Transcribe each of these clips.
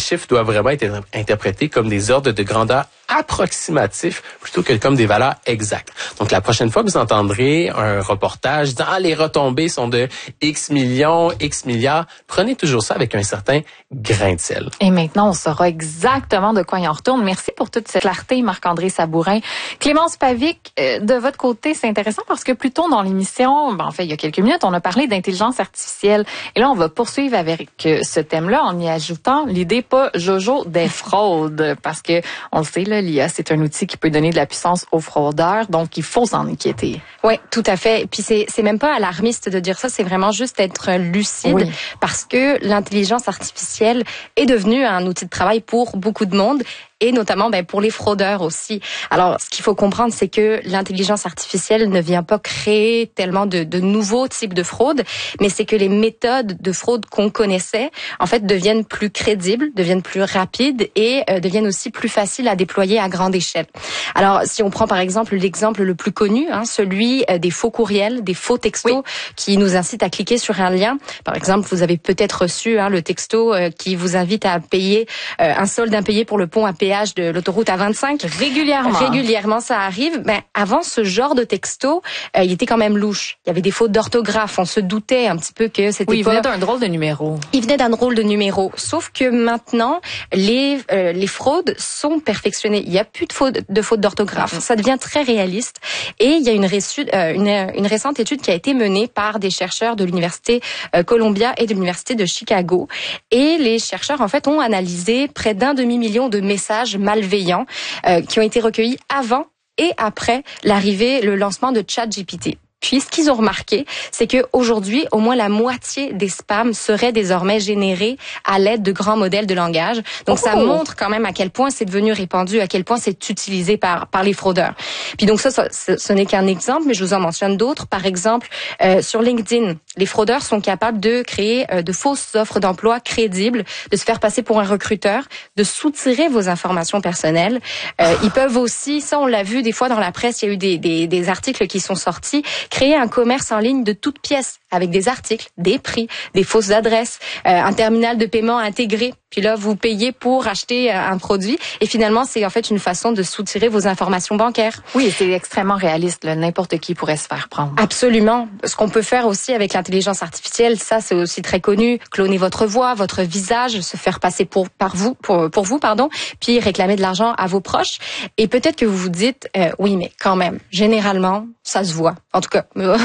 chiffres doivent vraiment être interprétés comme des ordres de grandeur approximatifs plutôt que comme des valeurs exactes. Donc, la prochaine fois que vous entendrez un reportage disant « Ah, les retombées sont de X millions, X milliards », prenez toujours ça avec un certain grain de sel. Et maintenant, on saura exactement de quoi il en retourne. Merci pour toute cette clarté, Marc-André Sabourin. Clémence Pavic, de votre côté, c'est intéressant parce que plus tôt dans l'émission, en fait, il y a quelques minutes, on a parlé d'intelligence artificielle. Et là, on va poursuivre avec ce thème-là en y ajoutant l'idée pas Jojo des fraudes. Parce que, on le sait, là, l'IA, c'est un outil qui peut donner de la puissance aux fraudeurs. Donc, il faut s'en inquiéter. Oui, tout à fait. Puis c'est même pas alarmiste de dire ça, c'est vraiment juste être lucide. Oui. Parce que l'intelligence artificielle est devenue un outil de travail pour beaucoup de monde. Et notamment pour les fraudeurs aussi. Alors, ce qu'il faut comprendre, c'est que l'intelligence artificielle ne vient pas créer tellement de nouveaux types de fraudes, mais c'est que les méthodes de fraude qu'on connaissait, en fait, deviennent plus crédibles, deviennent plus rapides et deviennent aussi plus faciles à déployer à grande échelle. Alors, si on prend par exemple l'exemple le plus connu, celui des faux courriels, des faux textos qui nous incitent à cliquer sur un lien. Par exemple, vous avez peut-être reçu le texto qui vous invite à payer un solde impayé pour le pont à péage de l'autoroute A25. Régulièrement, ça arrive. Avant ce genre de texto, il était quand même louche. Il y avait des fautes d'orthographe. On se doutait un petit peu que c'était il venait d'un drôle de numéro. Il venait d'un drôle de numéro. Sauf que maintenant, les fraudes sont perfectionnées. Il n'y a plus de fautes d'orthographe. Ça devient très réaliste. Et il y a une récente étude qui a été menée par des chercheurs de l'université Columbia et de l'université de Chicago. Et les chercheurs, en fait, ont analysé près d'1 demi-million de messages malveillants qui ont été recueillis avant et après le lancement de ChatGPT. Puis, ce qu'ils ont remarqué, c'est que aujourd'hui, au moins la moitié des spams seraient désormais générés à l'aide de grands modèles de langage. Donc, ça montre quand même à quel point c'est devenu répandu, à quel point c'est utilisé par les fraudeurs. Puis donc, ce n'est qu'un exemple, mais je vous en mentionne d'autres. Par exemple, sur LinkedIn, les fraudeurs sont capables de créer de fausses offres d'emploi crédibles, de se faire passer pour un recruteur, de soutirer vos informations personnelles. Ils peuvent aussi, ça on l'a vu des fois dans la presse, il y a eu des articles qui sont sortis, créer un commerce en ligne de toutes pièces avec des articles, des prix, des fausses adresses, un terminal de paiement intégré. Puis là, vous payez pour acheter un produit et finalement, c'est en fait une façon de soutirer vos informations bancaires. Oui, c'est extrêmement réaliste. N'importe qui pourrait se faire prendre. Absolument. Ce qu'on peut faire aussi avec l'intelligence artificielle, ça c'est aussi très connu, cloner votre voix, votre visage, se faire passer pour vous, puis réclamer de l'argent à vos proches. Et peut-être que vous vous dites, oui, mais quand même, généralement, ça se voit. En tout cas,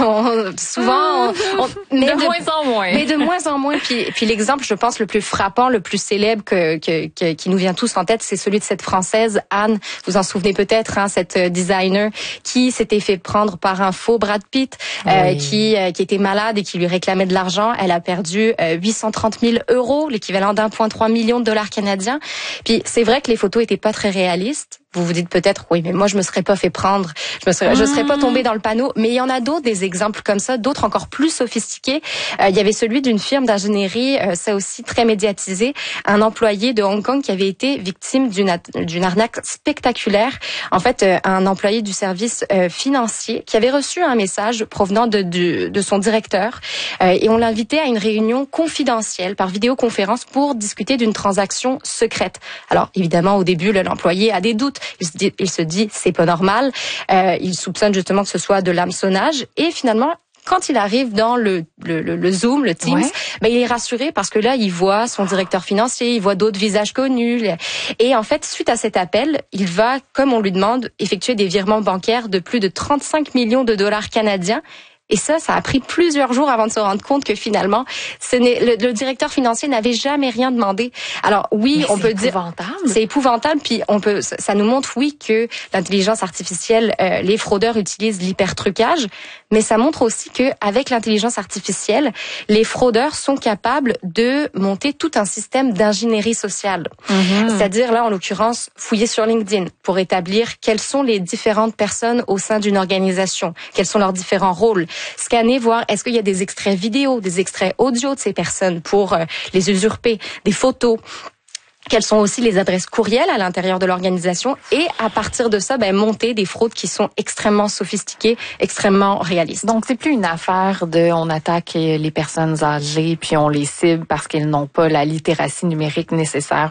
souvent, mais de moins en moins. Mais de moins en moins. Puis l'exemple, je pense, le plus frappant, le plus célèbre qui nous vient tous en tête, c'est celui de cette Française, Anne. Vous en souvenez peut-être, cette designer qui s'était fait prendre par un faux Brad Pitt, qui était malade et qui lui réclamait de l'argent. Elle a perdu 830 000 €, l'équivalent d'1,3 million de dollars canadiens. Puis c'est vrai que les photos étaient pas très réalistes. Vous vous dites peut-être, oui, mais moi, je me serais pas fait prendre. Je serais pas tombée dans le panneau. Mais il y en a d'autres, des exemples comme ça, d'autres encore plus sophistiqués. Il y avait celui d'une firme d'ingénierie, ça aussi très médiatisé, un employé de Hong Kong qui avait été victime d'une arnaque spectaculaire. En fait, un employé du service financier qui avait reçu un message provenant de son directeur et on l'invitait à une réunion confidentielle par vidéoconférence pour discuter d'une transaction secrète. Alors, évidemment, au début, l'employé a des doutes. Il se dit, c'est pas normal. Il soupçonne justement que ce soit de l'hameçonnage. Et finalement, quand il arrive dans le Zoom, le Teams, il est rassuré parce que là, il voit son directeur financier, il voit d'autres visages connus. Et en fait, suite à cet appel, il va, comme on lui demande, effectuer des virements bancaires de plus de 35 millions de dollars canadiens. Et ça a pris plusieurs jours avant de se rendre compte que finalement, le directeur financier n'avait jamais rien demandé. Alors oui, on peut dire c'est épouvantable. Puis ça nous montre que l'intelligence artificielle, les fraudeurs utilisent l'hypertrucage, mais ça montre aussi que avec l'intelligence artificielle, les fraudeurs sont capables de monter tout un système d'ingénierie sociale. C'est-à-dire là, en l'occurrence, fouiller sur LinkedIn pour établir quelles sont les différentes personnes au sein d'une organisation, quels sont leurs différents rôles. Scanner, voir est-ce qu'il y a des extraits vidéo, des extraits audio de ces personnes pour les usurper, des photos. Quelles sont aussi les adresses courriels à l'intérieur de l'organisation et à partir de ça, monter des fraudes qui sont extrêmement sophistiquées, extrêmement réalistes. Donc, c'est plus une affaire on attaque les personnes âgées puis on les cible parce qu'elles n'ont pas la littératie numérique nécessaire